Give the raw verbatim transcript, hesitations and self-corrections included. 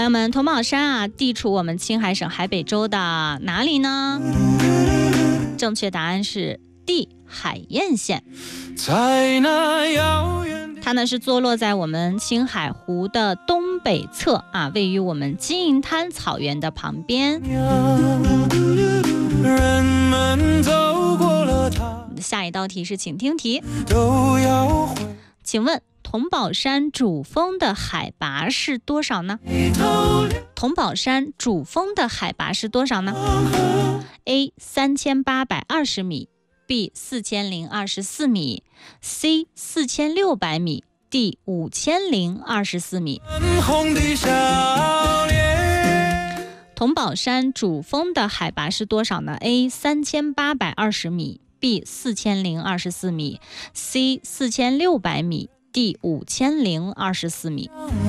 友们，桐宝山啊，地处我们青海省海北州的哪里呢？正确答案是 D， 海晏县。在那遥远，它呢是坐落在我们青海湖的东北侧啊，位于我们金银滩草原的旁边。人们走过了它。下一道题是请听题，请问桐宝山主峰的海拔是多少呢？桐宝山主峰的海拔是多少呢？ A 三千八百二十米， B 四千零二十四米， C 四千六百米， D 五千零二十四米。桐宝山主峰的海拔是多少呢？ A 三千八百二十米， B 四千零二十四米， C 四千六百米， D 五千零二十四米。